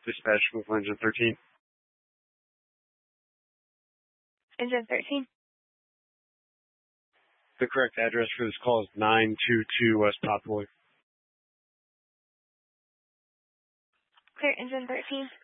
Dispatch with engine 13. Engine 13. The correct address for this call is 922 West Poplar. Clear, engine 13.